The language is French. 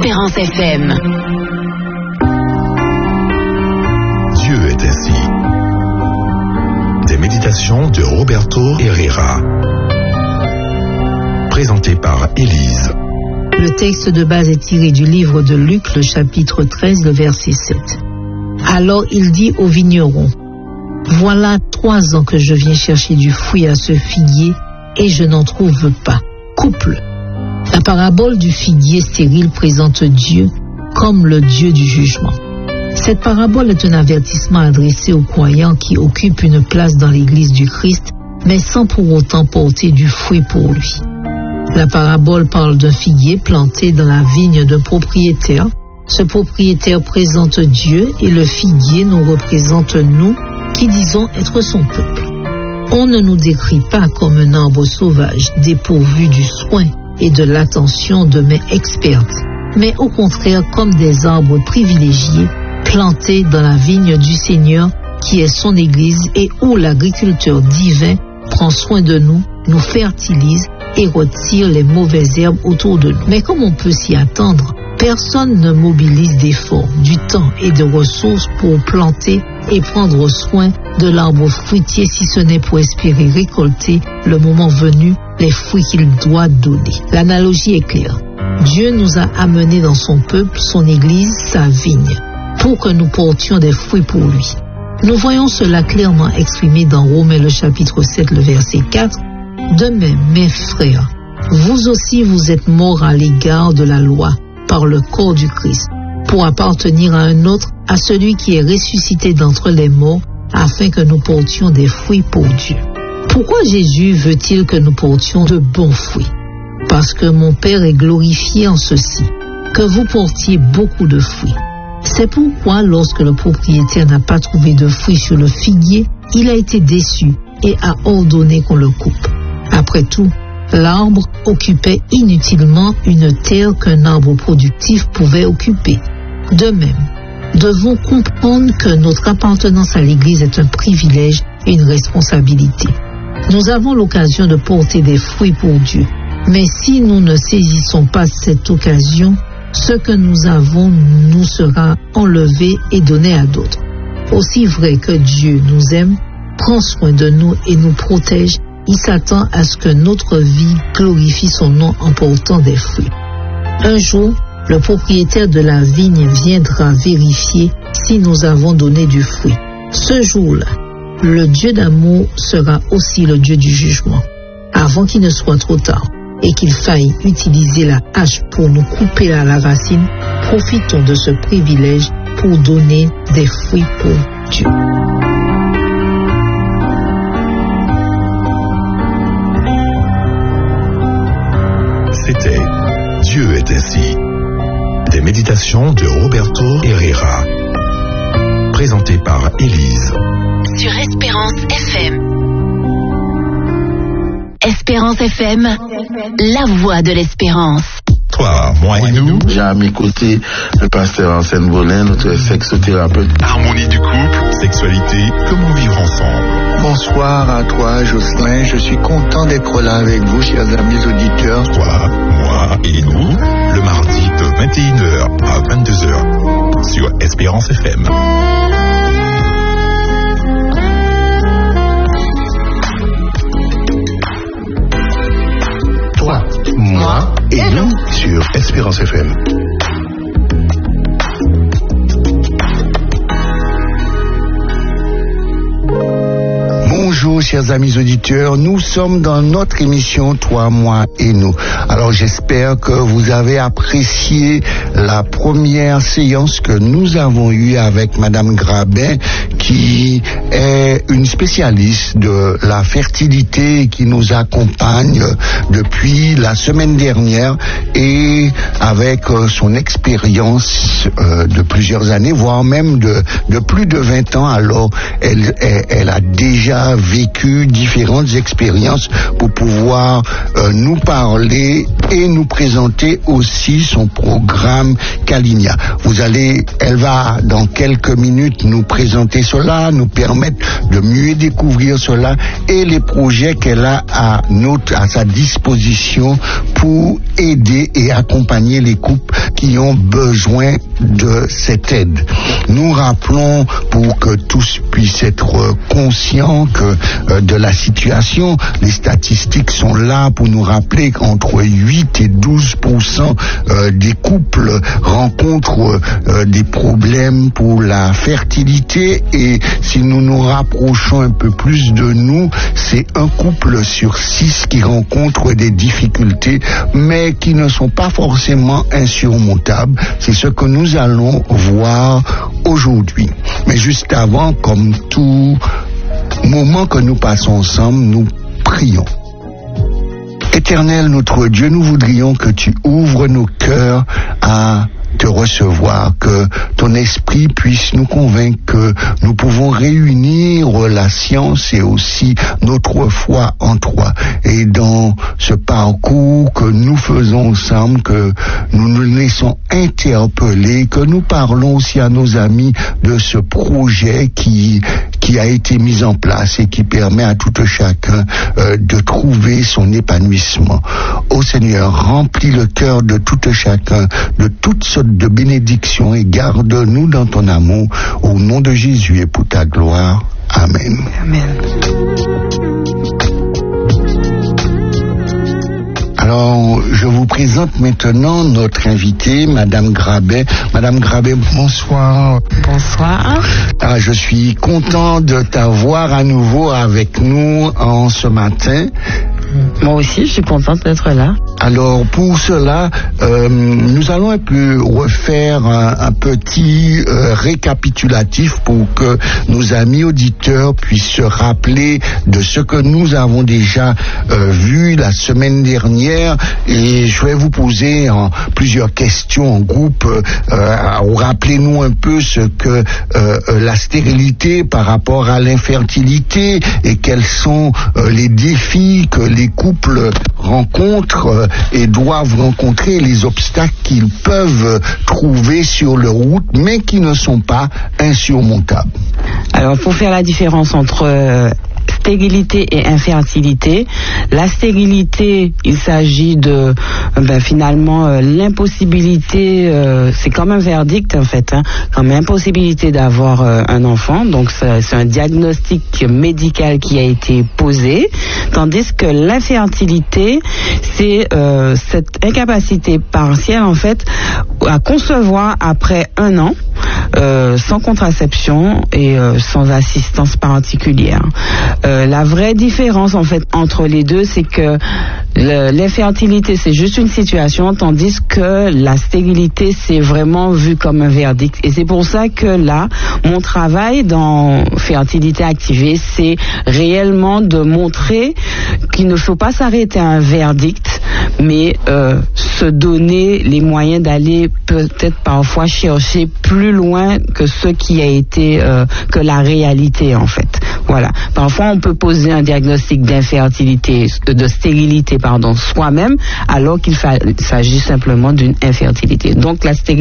Espérance FM. Dieu est ainsi. Des méditations de Roberto Herrera. Présenté par Élise. Le texte de base est tiré du livre de Luc, le chapitre 13, le verset 7. Alors il dit aux vignerons, « Voilà 3 ans que je viens chercher du fruit à ce figuier et je n'en trouve pas. Coupe-le. » La parabole du figuier stérile présente Dieu comme le Dieu du jugement. Cette parabole est un avertissement adressé aux croyants qui occupent une place dans l'Église du Christ, mais sans pour autant porter du fruit pour lui. La parabole parle d'un figuier planté dans la vigne d'un propriétaire. Ce propriétaire présente Dieu et le figuier nous représente nous qui disons être son peuple. On ne nous décrit pas comme un arbre sauvage dépourvu du soin et de l'attention de mains expertes, mais au contraire comme des arbres privilégiés plantés dans la vigne du Seigneur qui est son Église et où l'agriculteur divin prend soin de nous, nous fertilise et retire les mauvaises herbes autour de nous. Mais comme on peut s'y attendre, personne ne mobilise d'efforts, du temps et de ressources pour planter et prendre soin de l'arbre fruitier si ce n'est pour espérer récolter, le moment venu, les fruits qu'il doit donner. L'analogie est claire. Dieu nous a amenés dans son peuple, son Église, sa vigne, pour que nous portions des fruits pour lui. Nous voyons cela clairement exprimé dans Romains le chapitre 7, le verset 4. De même, mes frères, vous aussi vous êtes morts à l'égard de la loi par le corps du Christ, pour appartenir à un autre, à celui qui est ressuscité d'entre les morts, afin que nous portions des fruits pour Dieu. Pourquoi Jésus veut-il que nous portions de bons fruits? Parce que mon Père est glorifié en ceci, que vous portiez beaucoup de fruits. C'est pourquoi, lorsque le propriétaire n'a pas trouvé de fruits sur le figuier, il a été déçu et a ordonné qu'on le coupe. Après tout, l'arbre occupait inutilement une terre qu'un arbre productif pouvait occuper. De même, devons comprendre que notre appartenance à l'Église est un privilège et une responsabilité. Nous avons l'occasion de porter des fruits pour Dieu, mais si nous ne saisissons pas cette occasion, ce que nous avons nous sera enlevé et donné à d'autres. Aussi vrai que Dieu nous aime, prend soin de nous et nous protège, il s'attend à ce que notre vie glorifie son nom en portant des fruits. Un jour, le propriétaire de la vigne viendra vérifier si nous avons donné du fruit. Ce jour-là, le Dieu d'amour sera aussi le Dieu du jugement. Avant qu'il ne soit trop tard et qu'il faille utiliser la hache pour nous couper à la racine, profitons de ce privilège pour donner des fruits pour Dieu. C'était Dieu est ainsi. Des méditations de Roberto Herrera. Présenté par Élise. Sur Espérance FM. Espérance FM, la voix de l'espérance. Toi, moi et nous. J'ai à mes côtés le pasteur Anselme Volin, notre sexothérapeute. Harmonie du couple, sexualité, comment vivre ensemble. Bonsoir à toi, Jocelyn. Je suis content d'être là avec vous, chers amis auditeurs. Toi, moi et nous, le mardi de 21h à 22h sur Espérance FM. Toi, moi et nous sur Espérance FM. Bonjour chers amis auditeurs, nous sommes dans notre émission Toi, moi et nous. Alors j'espère que vous avez apprécié la première séance que nous avons eue avec Madame Grabin, qui est une spécialiste de la fertilité et qui nous accompagne depuis la semaine dernière, et avec son expérience de plusieurs années, voire même de plus de 20 ans. Alors elle a déjà vécu vécu différentes expériences pour pouvoir nous parler et nous présenter aussi son programme Kalinia. Elle va dans quelques minutes nous présenter cela, nous permettre de mieux découvrir cela et les projets qu'elle a à sa disposition pour aider et accompagner les couples qui ont besoin de cette aide. Nous rappelons, pour que tous puissent être conscients de la situation, les statistiques sont là pour nous rappeler qu'entre 8 et 12% des couples rencontrent des problèmes pour la fertilité, et si nous nous rapprochons un peu plus de nous, c'est un couple sur 6 qui rencontre des difficultés, mais qui ne sont pas forcément insurmontables. C'est ce que nous allons voir aujourd'hui. Mais juste avant, comme tout moment que nous passons ensemble, nous prions. Éternel notre Dieu, nous voudrions que tu ouvres nos cœurs à te recevoir, que ton esprit puisse nous convaincre que nous pouvons réunir la science et aussi notre foi en toi. Et dans ce parcours que nous faisons ensemble, que nous nous laissons interpeller, que nous parlons aussi à nos amis de ce projet qui a été mis en place et qui permet à tout chacun de trouver son épanouissement. Ô Seigneur, remplis le cœur de tout chacun de toutes sortes de bénédictions et garde-nous dans ton amour, au nom de Jésus et pour ta gloire. Amen. Amen. Alors, je vous présente maintenant notre invitée, Madame Grabet. Madame Grabet, bonsoir. Bonsoir. Je suis content de t'avoir à nouveau avec nous en ce matin. Moi aussi, je suis contente d'être là. Alors, pour cela, nous allons un peu refaire un petit récapitulatif pour que nos amis auditeurs puissent se rappeler de ce que nous avons déjà vu la semaine dernière. Et je vais vous poser plusieurs questions en groupe. Rappelez-nous un peu ce que la stérilité par rapport à l'infertilité et quels sont les défis que les couples rencontrent et doivent rencontrer, les obstacles qu'ils peuvent trouver sur leur route, mais qui ne sont pas insurmontables. Alors, pour faire la différence entre stérilité et infertilité. La stérilité, il s'agit de finalement l'impossibilité, c'est comme un verdict en fait, comme impossibilité d'avoir un enfant. Donc c'est un diagnostic médical qui a été posé, tandis que l'infertilité, c'est cette incapacité partielle en fait à concevoir après 1 an. Sans contraception et sans assistance particulière. La vraie différence en fait entre les deux, c'est que l'infertilité c'est juste une situation, tandis que la stérilité c'est vraiment vu comme un verdict. Et c'est pour ça que là, mon travail dans Fertilité Activée, c'est réellement de montrer qu'il ne faut pas s'arrêter à un verdict, mais se donner les moyens d'aller peut-être parfois chercher plus loin que ce qui a été que la réalité en fait. Voilà. Parfois on peut poser un diagnostic d'infertilité, de stérilité soi-même, alors qu'il s'agit simplement d'une infertilité. Donc la stérilité